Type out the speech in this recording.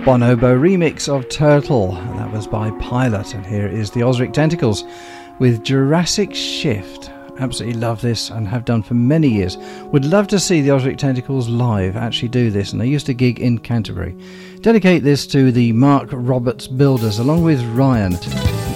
Bonobo remix of Turtle, and that was by Pilot. And here is the Ozric Tentacles with Jurassic Shift. Absolutely love this and have done for many years. Would love to see the Ozric Tentacles live actually do this, and they used to gig in Canterbury. Dedicate this to the Mark Roberts Builders along with Ryan.